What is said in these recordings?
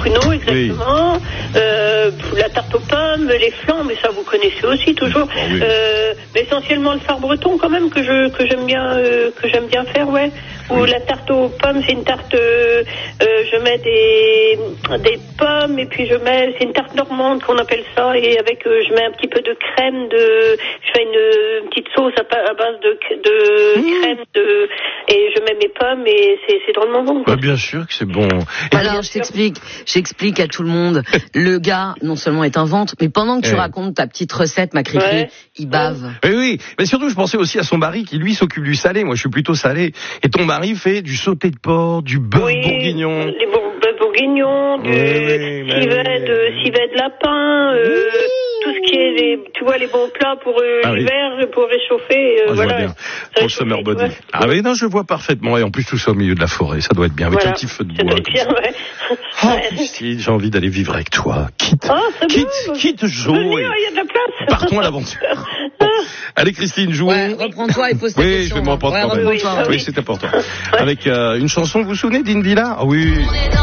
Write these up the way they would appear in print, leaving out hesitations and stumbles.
pruneaux, exactement. La tarte aux pommes, les flancs, mais ça vous connaissez aussi toujours. Oui. Mais essentiellement le phare breton quand même que j'aime bien faire, ouais. Ou la tarte aux pommes, c'est une tarte, je mets des pommes et puis c'est une tarte normande qu'on appelle ça, et avec je mets un petit peu de crème, je fais une petite sauce à base de crème et je mets mes pommes et c'est drôlement bon. Bah, bien sûr que c'est bon. Alors j'explique à tout le monde. Le gars non seulement est un ventre, mais pendant que tu racontes ta petite recette, ma cricri, il bave. Oui, mais surtout je pensais aussi à son mari qui lui s'occupe du salé. Moi je suis plutôt salé. Et ton mari fait du sauté de porc, du beurre bourguignon. Les beurre bourguignon, du civet de lapin, tout ce qui est tu vois les bons plats pour l'hiver, pour réchauffer. Voilà. Bien. Pour le summer body. Ouais. Ah oui, non, je vois parfaitement. Et en plus tout ça au milieu de la forêt, ça doit être bien avec un petit feu de bois. Bien, ouais. Christine, j'ai envie d'aller vivre avec toi. Quitte Jo. Il y a de la place. Partons à l'aventure. Bon. Allez Christine, jouons. Ouais, reprends-toi et pose ta question. Oui, je vais m'en prendre quand même. Oui, c'est important. Avec une chanson, vous vous souvenez d'Indila? Ah oui.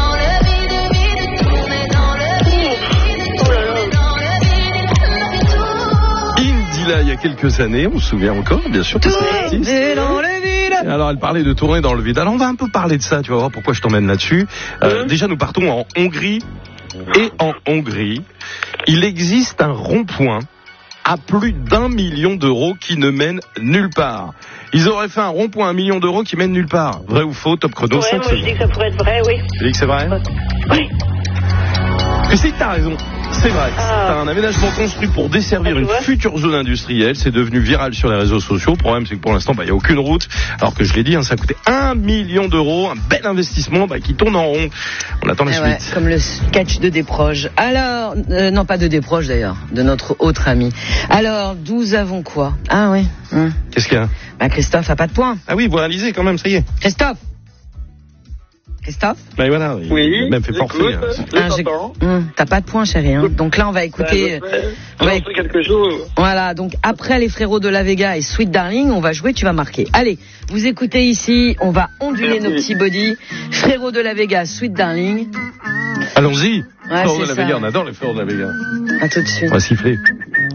Indila, il y a quelques années, on se souvient encore, bien sûr. Tourner dans le vide. Alors, elle parlait de tourner dans le vide. Alors, on va un peu parler de ça, tu vas voir pourquoi je t'emmène là-dessus. Déjà, nous partons en Hongrie. Et en Hongrie, il existe un rond-point à plus d'1 million d'euros qui ne mène nulle part. Ils auraient fait un rond-point à 1 million d'euros qui mène nulle part. Vrai ou faux, Top Chrono? Ouais, moi je dis que ça pourrait être vrai, oui. Tu dis que c'est vrai? Oui. Christine, t'as raison. C'est vrai. C'est un aménagement construit pour desservir une future zone industrielle. C'est devenu viral sur les réseaux sociaux. Le problème, c'est que pour l'instant, il n'y a aucune route. Alors que je l'ai dit, ça a coûté 1 million d'euros. Un bel investissement qui tourne en rond. On attend la suite. Ouais, comme le sketch de Desproges. Alors, non pas de Desproges d'ailleurs, de notre autre ami. Alors, nous avons quoi? Ah oui. Qu'est-ce qu'il y a? Christophe a pas de points. Ah oui, vous réalisez quand même, ça y est. Christophe. Ben voilà, il a même fait forfait. T'as pas de points, chérie. Donc là, on va écouter. Quelque chose. Voilà, donc après les frérots de la Vega et Sweet Darling, on va jouer, tu vas marquer. Allez, vous écoutez ici, on va onduler nos petits bodies. Frérots de la Vega, Sweet Darling. Allons-y. Ouais, Frérots de la Vega, on adore les frérots de la Vega. À tout de suite. On va siffler.